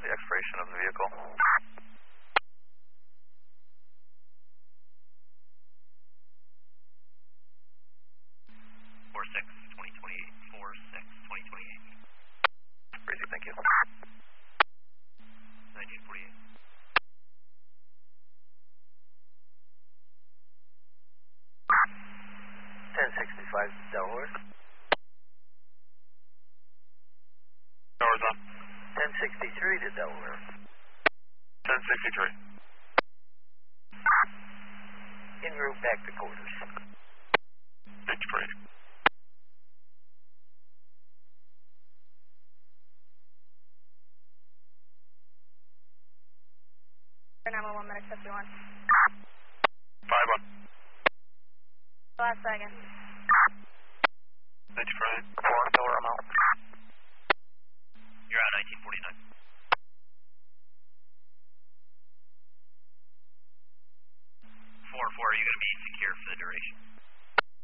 the expiration of the vehicle. 4-6-2028. 4-6-2028. Crazy, thank you. 1948. 1065 Delaware. Tower's on. 1063 to Delaware. 1063. En route back to quarters. Thanks, Brady. Number 1 minute 51. 5-1. Last second. Thanks, Brady. 4 door, I'm out. You're out 1949. 4-4, are you going to be secure for the duration?